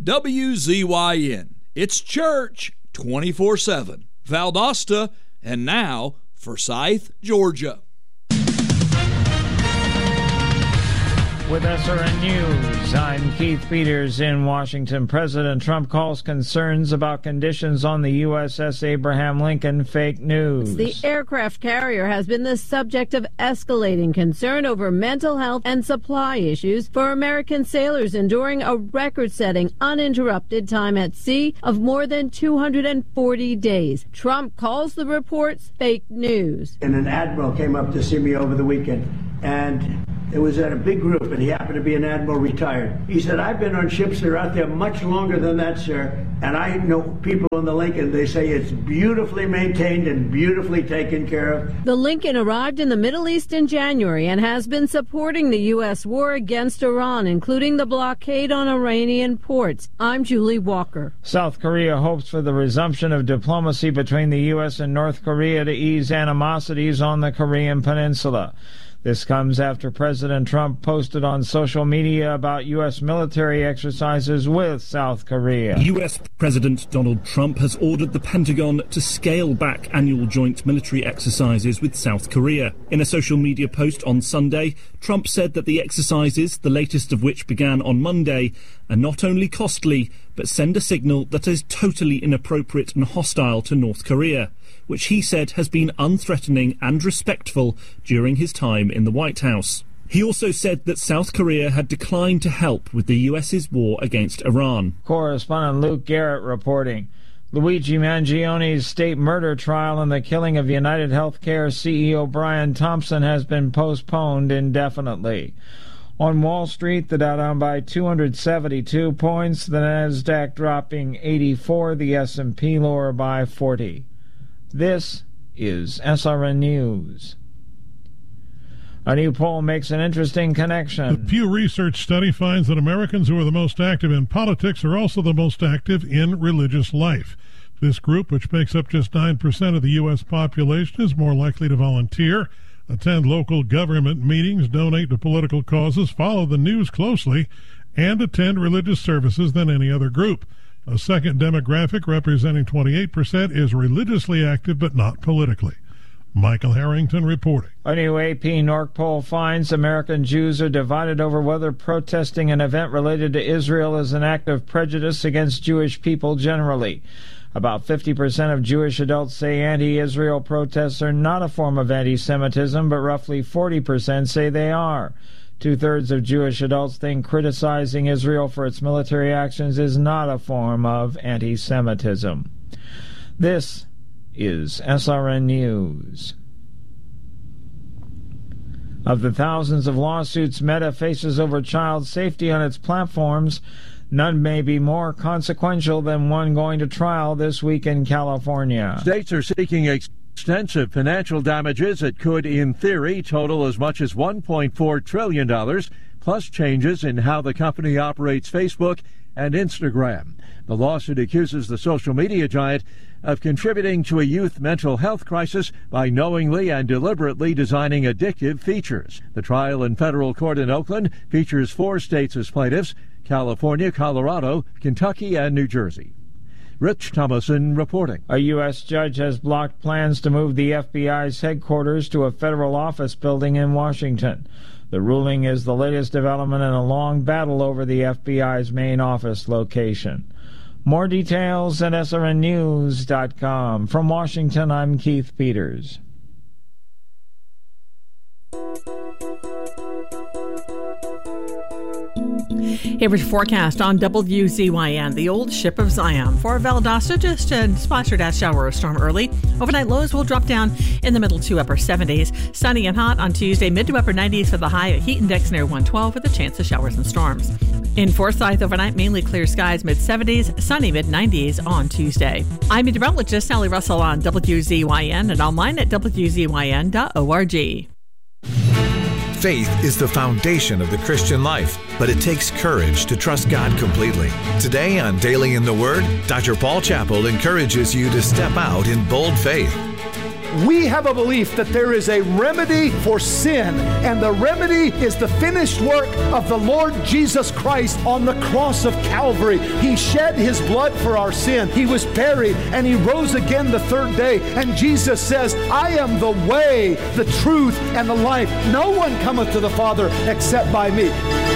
WZYN. It's church 24/7. Valdosta, and now Forsyth, Georgia. With SRN News, I'm Keith Peters in Washington. President Trump calls concerns about conditions on the USS Abraham Lincoln fake news. The aircraft carrier has been the subject of escalating concern over mental health and supply issues for American sailors enduring a record-setting uninterrupted time at sea of more than 240 days. Trump calls the reports fake news. And an admiral came up to see me over the weekend, and it was at a big group, and he happened to be an admiral retired. He said, I've been on ships that are out there much longer than that, sir, and I know people on the Lincoln, they say it's beautifully maintained and beautifully taken care of. The Lincoln arrived in the Middle East in January and has been supporting the U.S. war against Iran, including the blockade on Iranian ports. I'm Julie Walker. South Korea hopes for the resumption of diplomacy between the U.S. and North Korea to ease animosities on the Korean Peninsula. This comes after President Trump posted on social media about U.S. military exercises with South Korea. U.S. President Donald Trump has ordered the Pentagon to scale back annual joint military exercises with South Korea. In a social media post on Sunday, Trump said that the exercises, the latest of which began on Monday, are not only costly, but send a signal that is totally inappropriate and hostile to North Korea, which he said has been unthreatening and respectful during his time in the White House. He also said that South Korea had declined to help with the U.S.'s war against Iran. Correspondent Luke Garrett reporting. Luigi Mangioni's state murder trial and the killing of United Healthcare CEO Brian Thompson has been postponed indefinitely. On Wall Street, the Dow down by 272 points, the Nasdaq dropping 84, the S&P lower by 40. This is SRN News. A new poll makes an interesting connection. The Pew Research study finds that Americans who are the most active in politics are also the most active in religious life. This group, which makes up just 9% of the U.S. population, is more likely to volunteer, attend local government meetings, donate to political causes, follow the news closely, and attend religious services than any other group. A second demographic, representing 28%, is religiously active but not politically. Michael Harrington reporting. A new AP Norc poll finds American Jews are divided over whether protesting an event related to Israel is an act of prejudice against Jewish people generally. About 50% of Jewish adults say anti-Israel protests are not a form of anti-Semitism, but roughly 40% say they are. Two-thirds of Jewish adults think criticizing Israel for its military actions is not a form of anti-Semitism. This is SRN News. Of the thousands of lawsuits Meta faces over child safety on its platforms, none may be more consequential than one going to trial this week in California. States are seeking extensive financial damages that could, in theory, total as much as $1.4 trillion, plus changes in how the company operates Facebook and Instagram. The lawsuit accuses the social media giant of contributing to a youth mental health crisis by knowingly and deliberately designing addictive features. The trial in federal court in Oakland features 4 states as plaintiffs: California, Colorado, Kentucky, and New Jersey. Rich Thomason reporting. A U.S. judge has blocked plans to move the FBI's headquarters to a federal office building in Washington. The ruling is the latest development in a long battle over the FBI's main office location. More details at srnnews.com. From Washington, I'm Keith Peters. Here's your forecast on WZYN, the old ship of Zion. For Valdosta, just a splasher shower or storm early. Overnight lows will drop down in the middle to upper 70s. Sunny and hot on Tuesday, mid to upper 90s for the high. A heat index near 112 with a chance of showers and storms. In Forsyth, overnight, mainly clear skies, mid 70s, sunny mid 90s on Tuesday. I'm meteorologist Sally Russell on WZYN and online at WZYN.org. Faith is the foundation of the Christian life, but it takes courage to trust God completely. Today on Daily in the Word, Dr. Paul Chappell encourages you to step out in bold faith. we have a belief that there is a remedy for sin, and the remedy is the finished work of the Lord Jesus Christ on the cross of Calvary. He shed his blood for our sin. He was buried, and he rose again the third day. And Jesus says, I am the way, the truth, and the life. No one cometh to the Father except by me.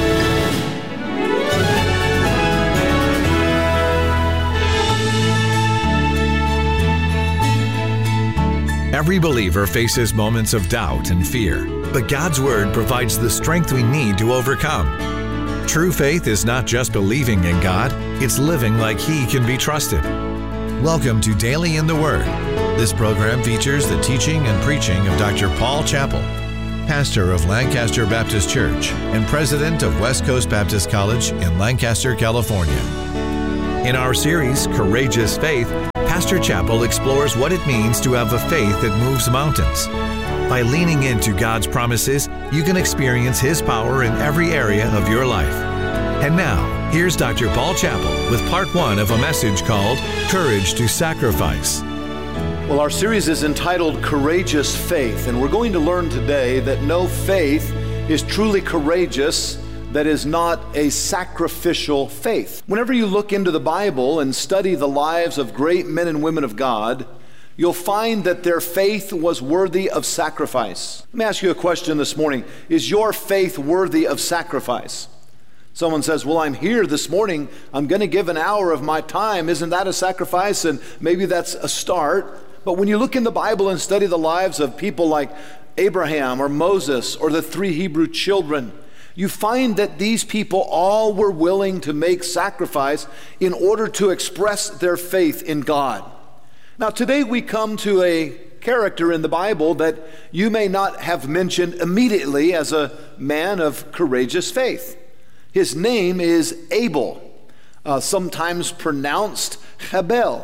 Every believer faces moments of doubt and fear, but God's Word provides the strength we need to overcome. True faith is not just believing in God, it's living like He can be trusted. Welcome to Daily in the Word. This program features the teaching and preaching of Dr. Paul Chappell, pastor of Lancaster Baptist Church and president of West Coast Baptist College in Lancaster, California. In our series, Courageous Faith, Pastor Chappell explores what it means to have a faith that moves mountains. By leaning into God's promises, you can experience His power in every area of your life. And now, here's Dr. Paul Chappell with part 1 of a message called Courage to Sacrifice. Well, our series is entitled Courageous Faith, and we're going to learn today that no faith is truly courageous that is not a sacrificial faith. Whenever you look into the Bible and study the lives of great men and women of God, you'll find that their faith was worthy of sacrifice. Let me ask you a question this morning. Is your faith worthy of sacrifice? Someone says, well, I'm here this morning. I'm going to give an hour of my time. Isn't that a sacrifice? And maybe that's a start. But when you look in the Bible and study the lives of people like Abraham or Moses or the 3 Hebrew children, you find that these people all were willing to make sacrifice in order to express their faith in God. Now, today we come to a character in the Bible that you may not have mentioned immediately as a man of courageous faith. His name is Abel, sometimes pronounced Habel.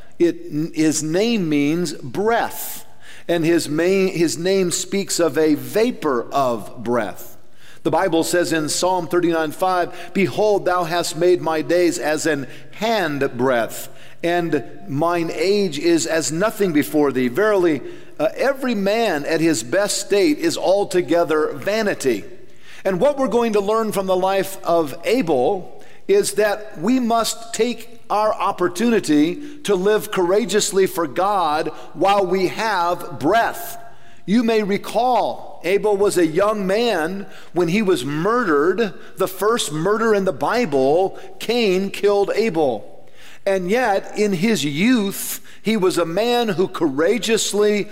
His name means breath, and his name speaks of a vapor of breath. The Bible says in Psalm 39:5, behold, thou hast made my days as an hand breadth, and mine age is as nothing before thee. Verily, every man at his best state is altogether vanity. And what we're going to learn from the life of Abel is that we must take our opportunity to live courageously for God while we have breath. You may recall Abel was a young man when he was murdered. The first murder in the Bible, Cain killed Abel. And yet, in his youth, he was a man who courageously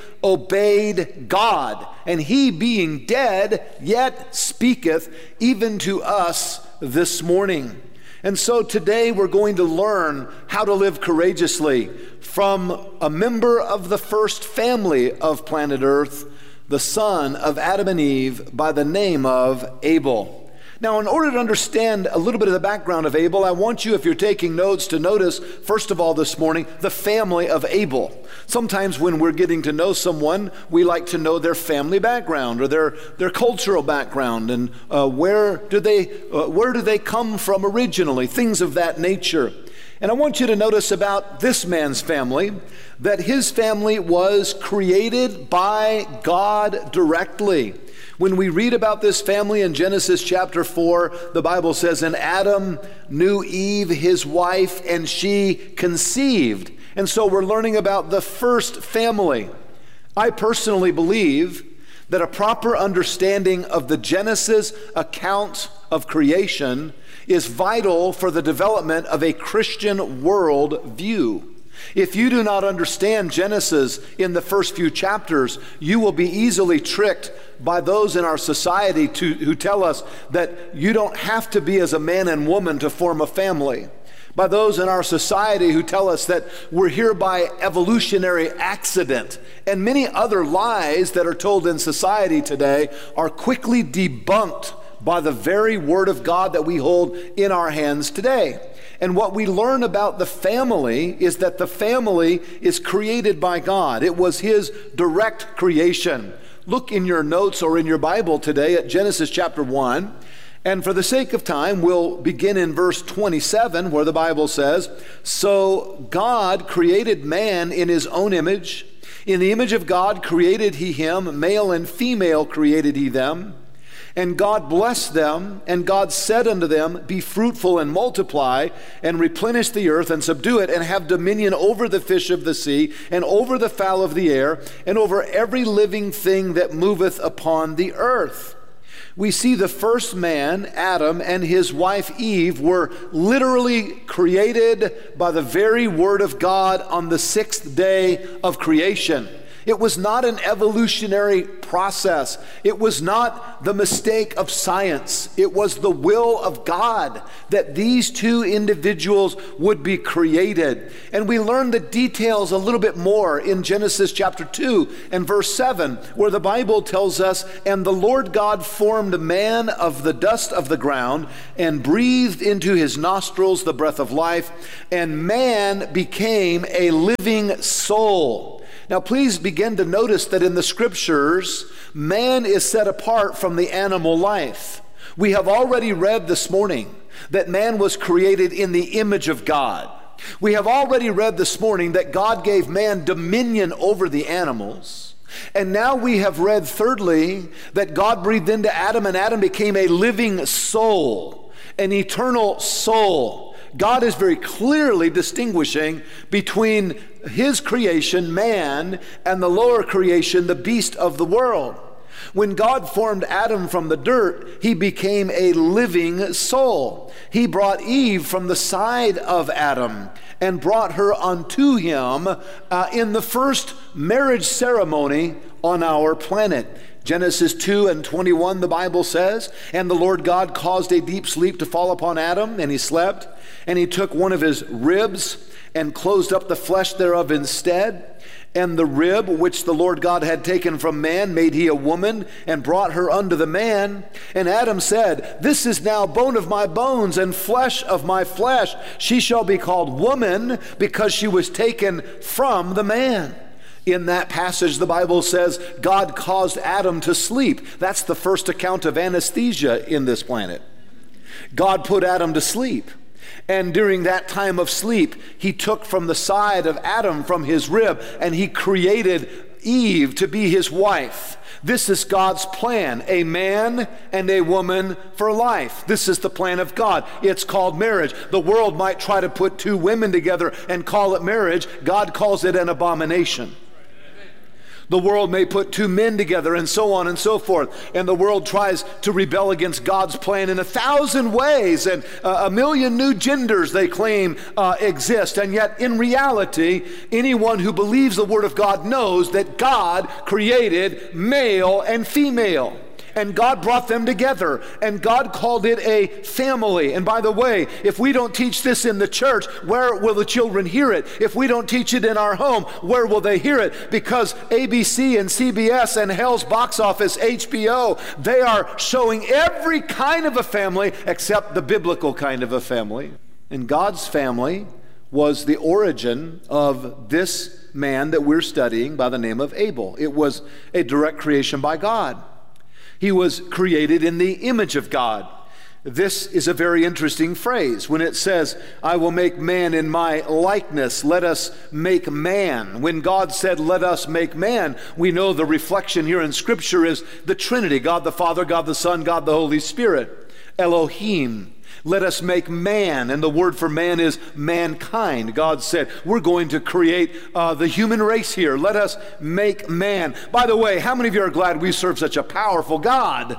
obeyed God. And he, being dead, yet speaketh even to us this morning. And so today we're going to learn how to live courageously from a member of the first family of planet Earth, the son of Adam and Eve, by the name of Abel. Now, in order to understand a little bit of the background of Abel, I want you, if you're taking notes, to notice, first of all this morning, the family of Abel. Sometimes when we're getting to know someone, we like to know their family background or their cultural background and where do they come from originally, things of that nature. And I want you to notice about this man's family, that his family was created by God directly. When we read about this family in Genesis chapter 4, the Bible says, and Adam knew Eve, his wife, and she conceived. And so we're learning about the first family. I personally believe that a proper understanding of the Genesis account of creation is vital for the development of a Christian world view. If you do not understand Genesis in the first few chapters, you will be easily tricked by those in our society who tell us that you don't have to be as a man and woman to form a family. By those in our society who tell us that we're here by evolutionary accident. And many other lies that are told in society today are quickly debunked by the very Word of God that we hold in our hands today. And what we learn about the family is that the family is created by God. It was His direct creation. Look in your notes or in your Bible today at Genesis chapter 1. And for the sake of time, we'll begin in verse 27, where the Bible says, so God created man in His own image. In the image of God created he him, male and female created he them. And God blessed them, and God said unto them, Be fruitful and multiply, and replenish the earth, and subdue it, and have dominion over the fish of the sea, and over the fowl of the air, and over every living thing that moveth upon the earth. We see the first man, Adam, and his wife Eve were literally created by the very word of God on the sixth day of creation. It was not an evolutionary process. It was not the mistake of science. It was the will of God that these two individuals would be created. And we learn the details a little bit more in Genesis chapter 2 and verse 7, where the Bible tells us, And the Lord God formed man of the dust of the ground, and breathed into his nostrils the breath of life, and man became a living soul. Now, please begin to notice that in the scriptures, man is set apart from the animal life. We have already read this morning that man was created in the image of God. We have already read this morning that God gave man dominion over the animals. And now we have read, thirdly, that God breathed into Adam, and Adam became a living soul, an eternal soul. God is very clearly distinguishing between his creation, man, and the lower creation, the beast of the world. When God formed Adam from the dirt, he became a living soul. He brought Eve from the side of Adam and brought her unto him in the first marriage ceremony on our planet. Genesis 2 and 21, the Bible says, And the Lord God caused a deep sleep to fall upon Adam, and he slept. And he took one of his ribs and closed up the flesh thereof instead. And the rib which the Lord God had taken from man made he a woman, and brought her unto the man. And Adam said, This is now bone of my bones and flesh of my flesh. She shall be called woman, because she was taken from the man. In that passage, the Bible says God caused Adam to sleep. That's the first account of anesthesia in this planet. God put Adam to sleep. And during that time of sleep, he took from the side of Adam, from his rib, and he created Eve to be his wife. This is God's plan, a man and a woman for life. This is the plan of God. It's called marriage. The world might try to put two women together and call it marriage. God calls it an abomination. The world may put two men together, and so on and so forth. And the world tries to rebel against God's plan in 1,000 ways, and a million new genders they claim exist. And yet, in reality, anyone who believes the Word of God knows that God created male and female. And God brought them together, and God called it a family. And by the way, if we don't teach this in the church, where will the children hear it? If we don't teach it in our home, where will they hear it? Because ABC and CBS and Hell's Box Office, HBO, they are showing every kind of a family except the biblical kind of a family. And God's family was the origin of this man that we're studying by the name of Abel. It was a direct creation by God. He was created in the image of God. This is a very interesting phrase when it says, I will make man in my likeness. Let us make man. When God said, let us make man, we know the reflection here in Scripture is the Trinity, God the Father, God the Son, God the Holy Spirit. Elohim. Let us make man, and the word for man is mankind. God said, we're going to create the human race here. Let us make man. By the way, how many of you are glad we serve such a powerful God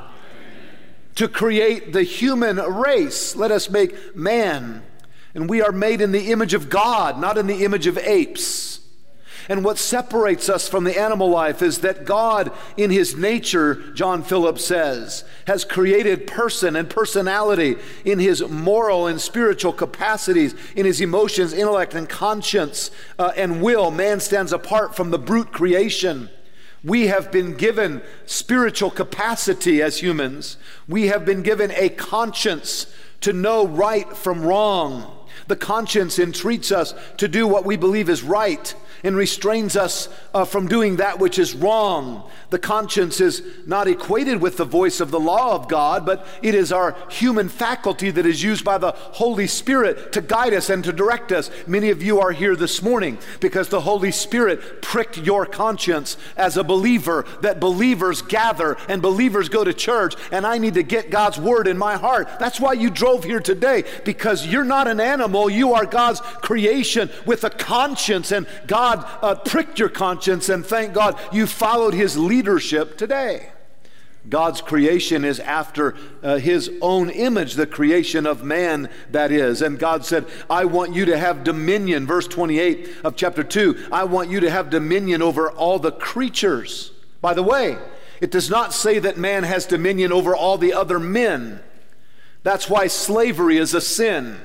to create the human race? Let us make man. And we are made in the image of God, not in the image of apes. And what separates us from the animal life is that God, in his nature, John Phillips says, has created person and personality in his moral and spiritual capacities, in his emotions, intellect, and conscience and will. Man stands apart from the brute creation. We have been given spiritual capacity as humans. We have been given a conscience to know right from wrong. The conscience entreats us to do what we believe is right and restrains us from doing that which is wrong. The conscience is not equated with the voice of the law of God, but it is our human faculty that is used by the Holy Spirit to guide us and to direct us. Many of you are here this morning because the Holy Spirit pricked your conscience as a believer, that believers gather and believers go to church, and I need to get God's word in my heart. That's why you drove here today, because you're not an animal. You are God's creation with a conscience, and God pricked your conscience, and thank God you followed his leadership today. God's creation is after his own image, the creation of man, that is. And God said, I want you to have dominion. Verse 28 of chapter 2, I want you to have dominion over all the creatures. By the way, it does not say that man has dominion over all the other men. That's why slavery is a sin.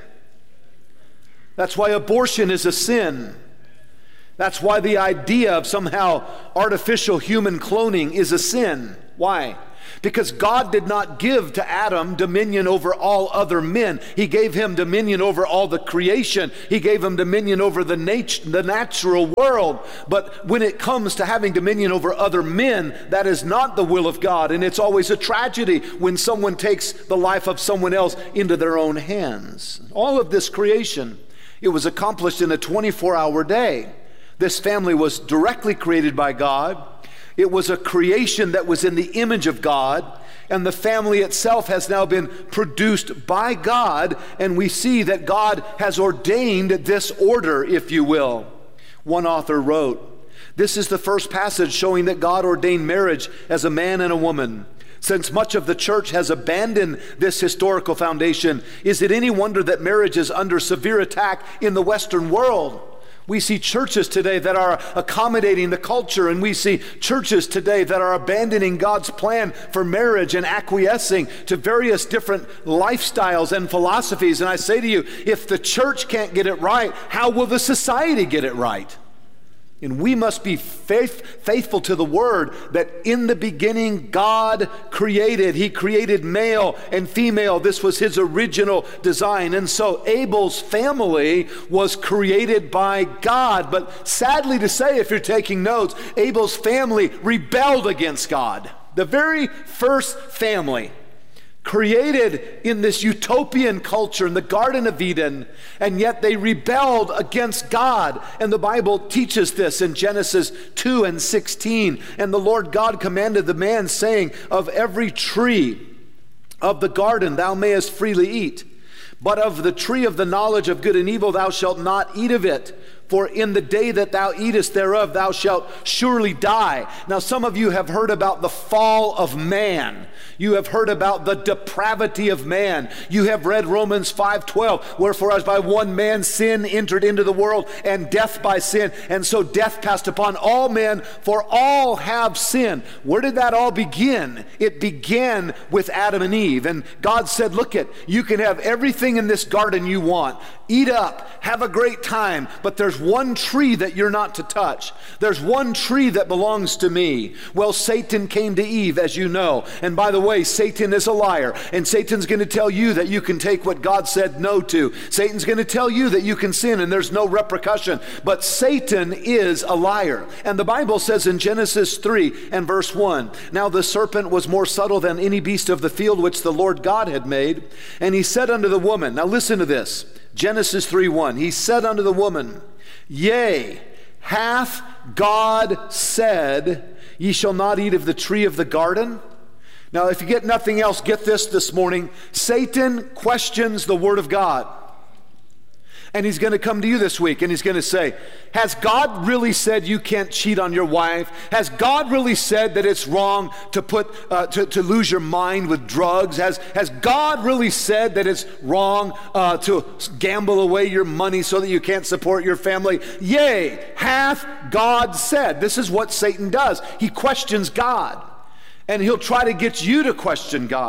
That's why abortion is a sin. That's why the idea of somehow artificial human cloning is a sin. Why? Because God did not give to Adam dominion over all other men. He gave him dominion over all the creation. He gave him dominion over the natural world. But when it comes to having dominion over other men, that is not the will of God. And it's always a tragedy when someone takes the life of someone else into their own hands. All of this creation, it was accomplished in a 24-hour day. This family was directly created by God. It was a creation that was in the image of God, and the family itself has now been produced by God, and we see that God has ordained this order, if you will. One author wrote, this is the first passage showing that God ordained marriage as a man and a woman. Since much of the church has abandoned this historical foundation, is it any wonder that marriage is under severe attack in the Western world? We see churches today that are accommodating the culture, and we see churches today that are abandoning God's plan for marriage and acquiescing to various different lifestyles and philosophies. And I say to you, if the church can't get it right, how will the society get it right? And we must be faithful to the word that in the beginning God created. He created male and female. This was his original design. And so Abel's family was created by God. But sadly to say, if you're taking notes, Abel's family rebelled against God. The very first family created in this utopian culture in the Garden of Eden, and yet they rebelled against God. And the Bible teaches this in Genesis 2:16. And the Lord God commanded the man, saying, of every tree of the garden thou mayest freely eat, but of the tree of the knowledge of good and evil thou shalt not eat of it. For in the day that thou eatest thereof, thou shalt surely die. Now, some of you have heard about the fall of man. You have heard about the depravity of man. You have read Romans 5:12, wherefore as by one man sin entered into the world, and death by sin. And so death passed upon all men, for all have sinned. Where did that all begin? It began with Adam and Eve. And God said, look it, you can have everything in this garden you want. Eat up, have a great time, but there's one tree that you're not to touch. There's one tree that belongs to me. Well, Satan came to Eve, as you know. And by the way, Satan is a liar. And Satan's going to tell you that you can take what God said no to. Satan's going to tell you that you can sin and there's no repercussion. But Satan is a liar. And the Bible says in Genesis 3 and verse 1, now the serpent was more subtle than any beast of the field which the Lord God had made. And he said unto the woman, now listen to this, Genesis 3:1, he said unto the woman, yea, hath God said, ye shall not eat of the tree of the garden? Now, if you get nothing else, get this morning. Satan questions the word of God. And he's going to come to you this week and he's going to say, has God really said you can't cheat on your wife? Has God really said that it's wrong to to lose your mind with drugs? Has God really said that it's wrong to gamble away your money so that you can't support your family? Yea, hath God said. This is what Satan does. He questions God, and he'll try to get you to question God.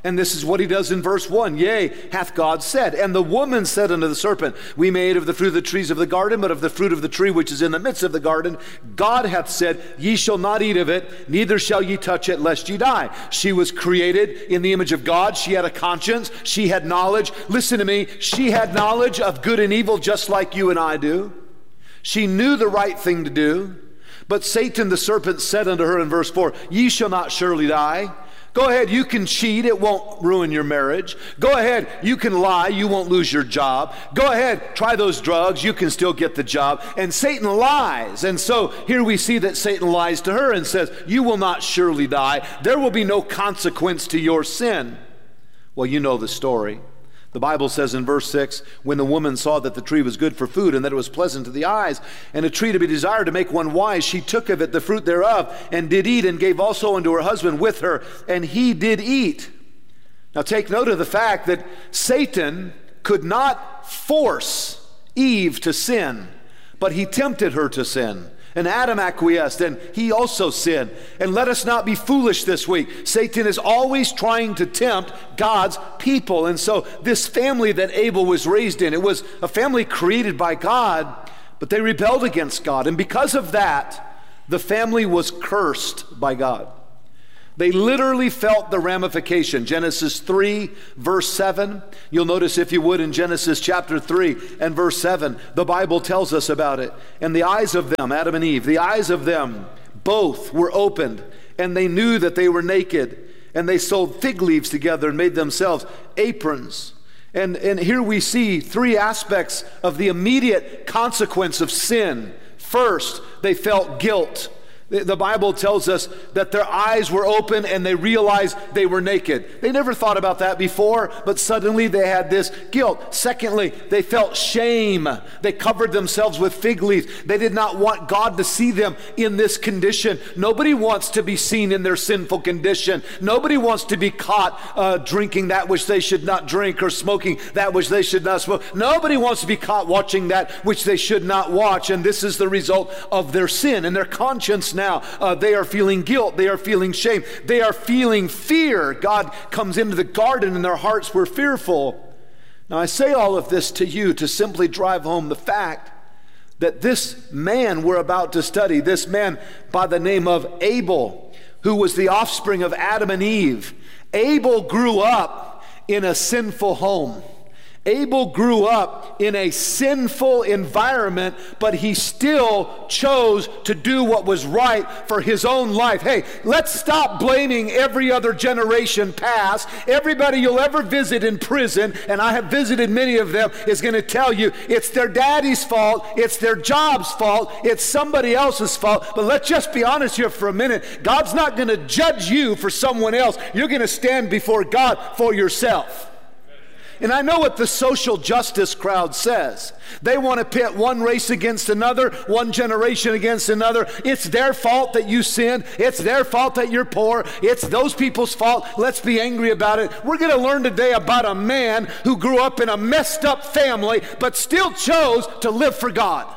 And this is what he does in verse 1. Yea, hath God said. And the woman said unto the serpent, We may eat of the fruit of the trees of the garden, but of the fruit of the tree which is in the midst of the garden, God hath said, Ye shall not eat of it, neither shall ye touch it, lest ye die. She was created in the image of God. She had a conscience. She had knowledge. Listen to me. She had knowledge of good and evil just like you and I do. She knew the right thing to do. But Satan the serpent said unto her in verse 4, Ye shall not surely die. Go ahead, you can cheat, it won't ruin your marriage. Go ahead, you can lie, you won't lose your job. Go ahead, try those drugs, you can still get the job. And Satan lies. And so here we see that Satan lies to her and says, You will not surely die. There will be no consequence to your sin. Well, you know the story. The Bible says in verse 6, When the woman saw that the tree was good for food, and that it was pleasant to the eyes, and a tree to be desired to make one wise, she took of it the fruit thereof, and did eat, and gave also unto her husband with her, and he did eat. Now take note of the fact that Satan could not force Eve to sin, but he tempted her to sin. And Adam acquiesced, and he also sinned. And let us not be foolish this week. Satan is always trying to tempt God's people. And so this family that Abel was raised in, it was a family created by God, but they rebelled against God. And because of that, the family was cursed by God. They literally felt the ramification. Genesis 3, verse 7. You'll notice, if you would, in Genesis chapter 3 and verse 7, the Bible tells us about it. And the eyes of them, Adam and Eve, the eyes of them both were opened, and they knew that they were naked. And they sewed fig leaves together and made themselves aprons. And here we see three aspects of the immediate consequence of sin. First, they felt guilt. The Bible tells us that their eyes were open and they realized they were naked. They never thought about that before, but suddenly they had this guilt. Secondly, they felt shame. They covered themselves with fig leaves. They did not want God to see them in this condition. Nobody wants to be seen in their sinful condition. Nobody wants to be caught drinking that which they should not drink, or smoking that which they should not smoke. Nobody wants to be caught watching that which they should not watch. And this is the result of their sin and their conscience now. They are feeling guilt. They are feeling shame. They are feeling fear. God comes into the garden and their hearts were fearful. Now, I say all of this to you to simply drive home the fact that this man we're about to study, this man by the name of Abel, who was the offspring of Adam and Eve, Abel grew up in a sinful home. Abel grew up in a sinful environment, but he still chose to do what was right for his own life. Hey, let's stop blaming every other generation past. Everybody you'll ever visit in prison, and I have visited many of them, is going to tell you it's their daddy's fault, it's their job's fault, it's somebody else's fault. But let's just be honest here for a minute. God's not going to judge you for someone else. You're going to stand before God for yourself. And I know what the social justice crowd says. They want to pit one race against another, one generation against another. It's their fault that you sinned. It's their fault that you're poor. It's those people's fault. Let's be angry about it. We're going to learn today about a man who grew up in a messed up family, but still chose to live for God.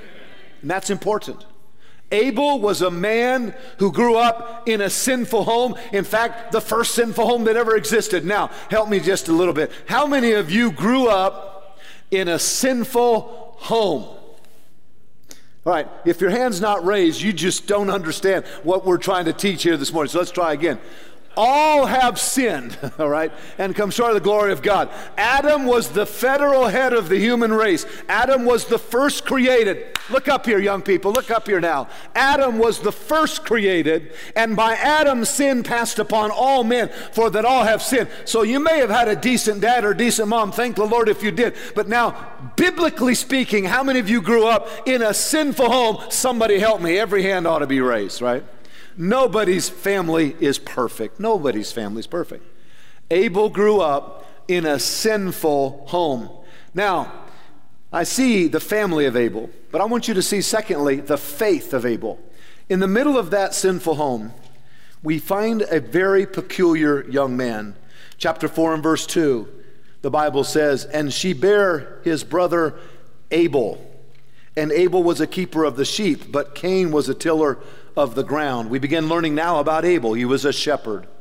And that's important. Abel was a man who grew up in a sinful home. In fact, the first sinful home that ever existed. Now, help me just a little bit. How many of you grew up in a sinful home? All right, if your hand's not raised, you just don't understand what we're trying to teach here this morning. So let's try again. All have sinned, all right, and come short of the glory of God. Adam was the federal head of the human race. Adam was the first created. Look up here, young people. Look up here now. Adam was the first created, and by Adam sin passed upon all men, for that all have sinned. So you may have had a decent dad or decent mom. Thank the Lord if you did. But now, biblically speaking, how many of you grew up in a sinful home? Somebody help me. Every hand ought to be raised, right? Nobody's family is perfect. Nobody's family is perfect. Abel grew up in a sinful home. Now, I see the family of Abel, but I want you to see, secondly, the faith of Abel. In the middle of that sinful home, we find a very peculiar young man. Chapter 4 and verse 2, the Bible says, And she bare his brother Abel. And Abel was a keeper of the sheep, but Cain was a tiller of the ground. We begin learning now about Abel. He was a shepherd.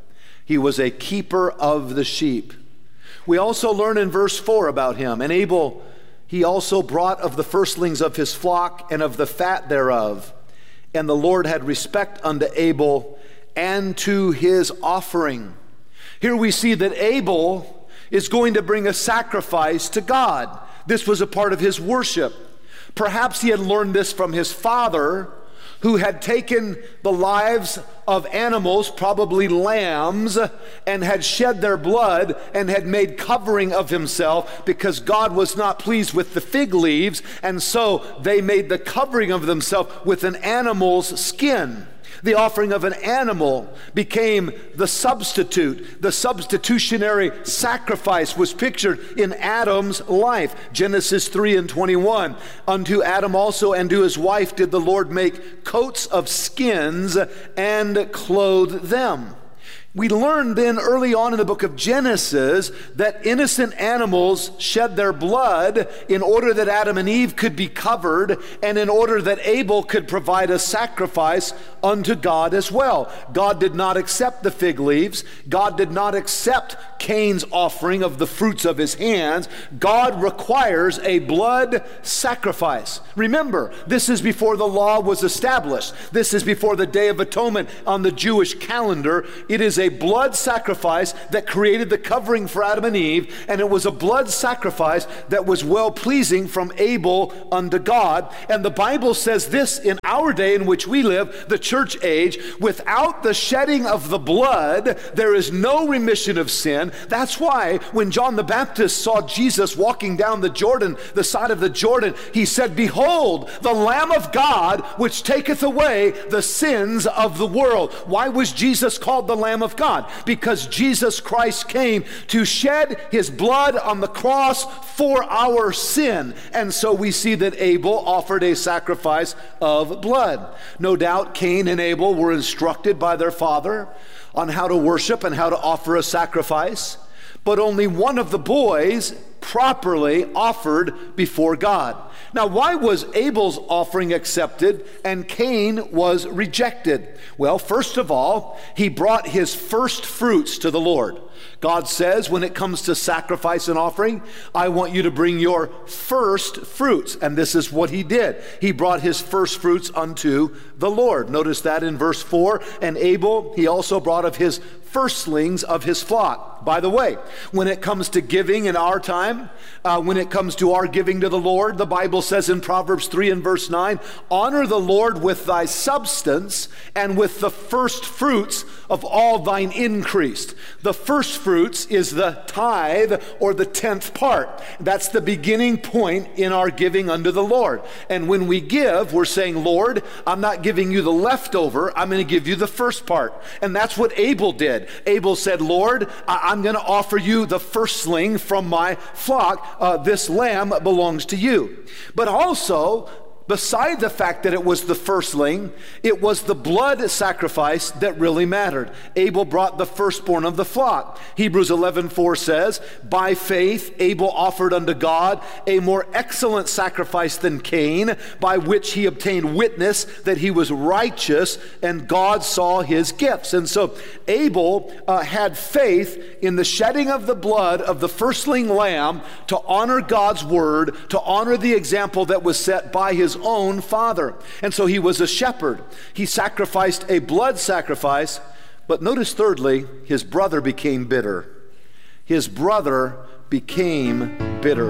He was a keeper of the sheep. We also learn in verse 4 about him. And Abel, he also brought of the firstlings of his flock and of the fat thereof. And the Lord had respect unto Abel and to his offering. Here we see that Abel is going to bring a sacrifice to God. This was a part of his worship. Perhaps he had learned this from his father, who had taken the lives of animals, probably lambs, and had shed their blood and had made covering of himself because God was not pleased with the fig leaves, and so they made the covering of themselves with an animal's skin. The offering of an animal became the substitute. The substitutionary sacrifice was pictured in Adam's life. Genesis 3:21. Unto Adam also and to his wife did the Lord make coats of skins and clothe them. We learned then early on in the book of Genesis that innocent animals shed their blood in order that Adam and Eve could be covered and in order that Abel could provide a sacrifice unto God as well. God did not accept the fig leaves. God did not accept Cain's offering of the fruits of his hands. God requires a blood sacrifice. Remember, this is before the law was established. This is before the Day of Atonement on the Jewish calendar. It is a blood sacrifice that created the covering for Adam and Eve, and it was a blood sacrifice that was well-pleasing from Abel unto God. And the Bible says this in our day in which we live, the church age: without the shedding of the blood, there is no remission of sin. That's why when John the Baptist saw Jesus walking down the Jordan, the side of the Jordan, he said, "Behold, the Lamb of God, which taketh away the sins of the world." Why was Jesus called the Lamb of God? Because Jesus Christ came to shed his blood on the cross for our sin. And so we see that Abel offered a sacrifice of blood. No doubt Cain and Abel were instructed by their father on how to worship and how to offer a sacrifice, but only one of the boys properly offered before God. Now, why was Abel's offering accepted and Cain was rejected? Well, first of all, he brought his first fruits to the Lord. God says when it comes to sacrifice and offering, I want you to bring your first fruits. And this is what he did. He brought his first fruits unto the Lord. Notice that in verse 4. And Abel, he also brought of his firstlings of his flock. By the way, when it comes to giving in our time, when it comes to our giving to the Lord, the Bible says in Proverbs 3 and verse 9, honor the Lord with thy substance and with the first fruits of all thine increase. The first fruits is the tithe or the 10th part. That's the beginning point in our giving unto the Lord. And when we give, we're saying, Lord, I'm not giving you the leftover, I'm going to give you the first part. And that's what Abel did. Abel said, Lord, I'm going to offer you the firstling from my flock. This lamb belongs to you. But also, beside the fact that it was the firstling, it was the blood sacrifice that really mattered. Abel brought the firstborn of the flock. Hebrews 11:4 says, by faith Abel offered unto God a more excellent sacrifice than Cain, by which he obtained witness that he was righteous, and God saw his gifts. And so Abel had faith in the shedding of the blood of the firstling lamb to honor God's word, to honor the example that was set by his own father. And so he was a shepherd. He sacrificed a blood sacrifice, but notice thirdly, his brother became bitter. His brother became bitter.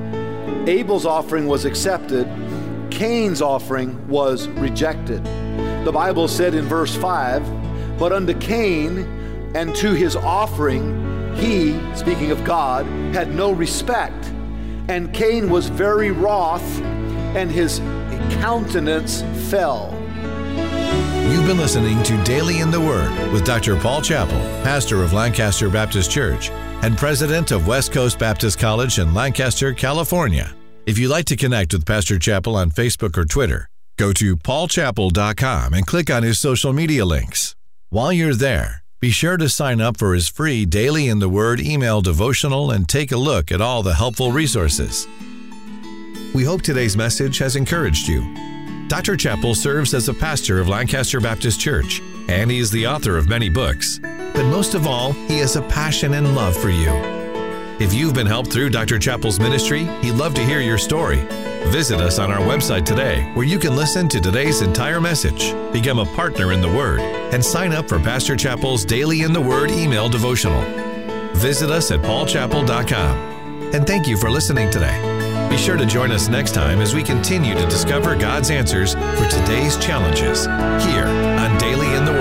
Abel's offering was accepted. Cain's offering was rejected. The Bible said in verse 5, but unto Cain and to his offering, he, speaking of God, had no respect. And Cain was very wroth, and his countenance fell. You've been listening to Daily in the Word with Dr. Paul Chappell, pastor of Lancaster Baptist Church and president of West Coast Baptist College in Lancaster, California. If you'd like to connect with Pastor Chappell on Facebook or Twitter, go to paulchappell.com and click on his social media links. While you're there, be sure to sign up for his free Daily in the Word email devotional and take a look at all the helpful resources. We hope today's message has encouraged you. Dr. Chappell serves as a pastor of Lancaster Baptist Church, and he is the author of many books. but most of all, He has a passion and love for you. If you've been helped through Dr. Chappell's ministry, he'd love to hear your story. Visit us on our website today, where you can listen to today's entire message, become a partner in the Word, and sign up for Pastor Chappell's Daily in the Word email devotional. Visit us at paulchappell.com. And thank you for listening today. Be sure to join us next time as we continue to discover God's answers for today's challenges here on Daily in the Word.